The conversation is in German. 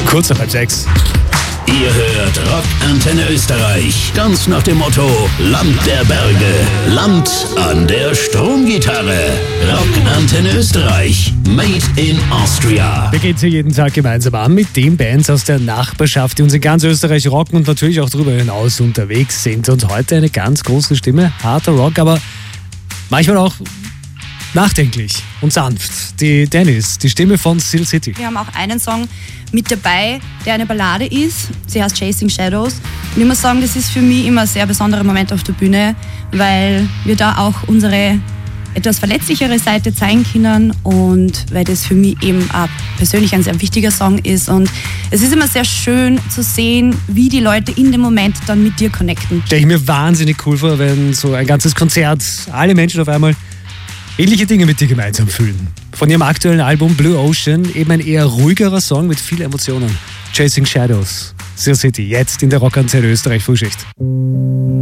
Kurz nach 5:30. Ihr hört Rock Antenne Österreich. Ganz nach dem Motto: Land der Berge, Land an der Stromgitarre. Rock Antenne Österreich. Made in Austria. Wir gehen hier jeden Tag gemeinsam an mit den Bands aus der Nachbarschaft, die uns in ganz Österreich rocken und natürlich auch darüber hinaus unterwegs sind. Und heute eine ganz große Stimme, harter Rock, aber manchmal auch nachdenklich und sanft. Die Dennis, die Stimme von Steel City. Wir haben auch einen Song mit dabei, der eine Ballade ist. Sie heißt Chasing Shadows. Und ich muss sagen, das ist für mich immer ein sehr besonderer Moment auf der Bühne, weil wir da auch unsere etwas verletzlichere Seite zeigen können und weil das für mich eben auch persönlich ein sehr wichtiger Song ist. Und es ist immer sehr schön zu sehen, wie die Leute in dem Moment dann mit dir connecten. Stelle ich mir wahnsinnig cool vor, wenn so ein ganzes Konzert alle Menschen auf einmal ähnliche Dinge mit dir gemeinsam fühlen. Von ihrem aktuellen Album Blue Ocean eben ein eher ruhigerer Song mit viel Emotionen. Chasing Shadows, Steel City, jetzt in der Rock Antenne Österreich Frühschicht.